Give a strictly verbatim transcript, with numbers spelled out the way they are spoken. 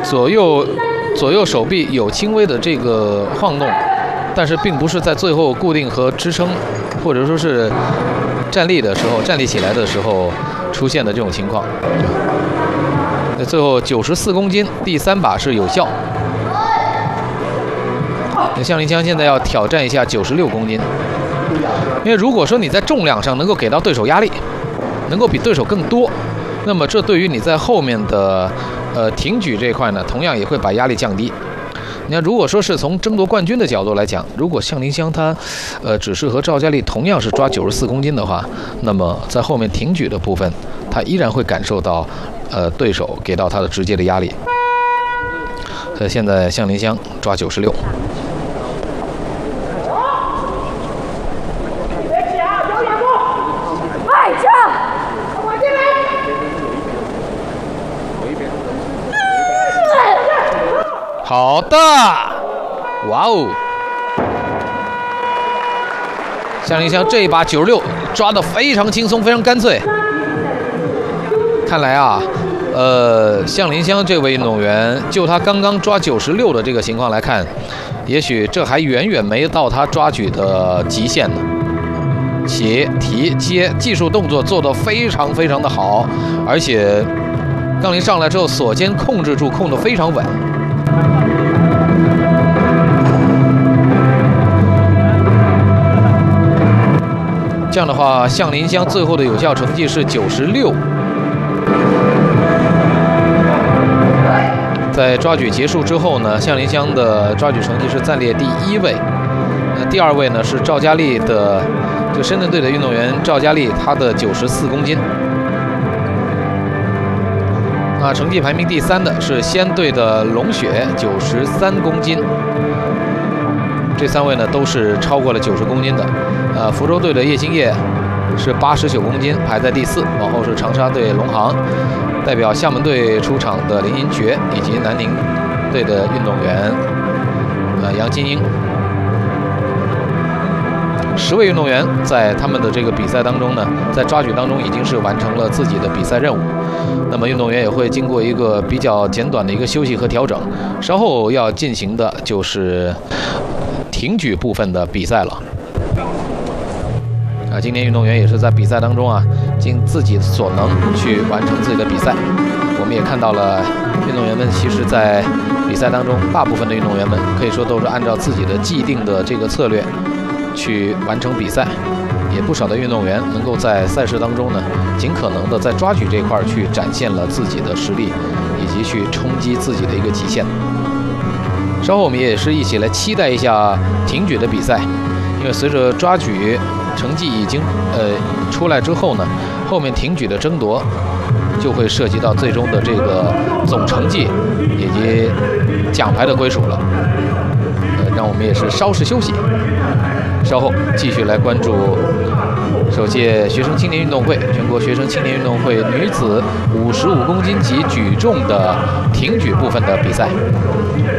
左右左右手臂有轻微的这个晃动，但是并不是在最后固定和支撑，或者说是站立的时候站立起来的时候出现的这种情况。那最后九十四公斤第三把是有效。那向林枪现在要挑战一下九十六公斤，因为如果说你在重量上能够给到对手压力，能够比对手更多，那么这对于你在后面的呃挺举这一块呢，同样也会把压力降低。你看，如果说是从争夺冠军的角度来讲，如果向林香他呃只是和赵佳丽同样是抓九十四公斤的话，那么在后面挺举的部分，他依然会感受到呃对手给到他的直接的压力。所以现在向林香抓九十六。好的，哇哦！向林香这一把九十六抓得非常轻松，非常干脆。看来啊，呃，向林香这位运动员，就他刚刚抓九十六的这个情况来看，也许这还远远没到他抓举的极限呢。起、提、接，技术动作做得非常非常的好，而且杠铃上来之后，锁肩控制住，控得非常稳。这样的话，向林香最后的有效成绩是九十六。在抓举结束之后呢，向林香的抓举成绩是暂列第一位。那第二位呢是赵佳丽的，就深圳队的运动员赵佳丽，她的九十四公斤。那成绩排名第三的是西安队的龙雪，九十三公斤。这三位呢都是超过了九十公斤的。呃，福州队的叶兴业是八十九公斤，排在第四。往后是长沙队龙航，代表厦门队出场的林银爵，以及南宁队的运动员呃杨金英。十位运动员在他们的这个比赛当中呢，在抓举当中已经是完成了自己的比赛任务。那么运动员也会经过一个比较简短的一个休息和调整，稍后要进行的就是挺举部分的比赛了。啊，今天运动员也是在比赛当中啊，尽自己所能去完成自己的比赛。我们也看到了运动员们，其实在比赛当中，大部分的运动员们可以说都是按照自己的既定的这个策略去完成比赛。也不少的运动员能够在赛事当中呢，尽可能的在抓举这一块去展现了自己的实力，以及去冲击自己的一个极限。稍后我们也是一起来期待一下挺举的比赛，因为随着抓举成绩已经呃出来之后呢，后面挺举的争夺就会涉及到最终的这个总成绩以及奖牌的归属了。呃，让我们也是稍事休息，稍后继续来关注首届学生青年运动会全国学生青年运动会女子五十五公斤级举重的挺举部分的比赛。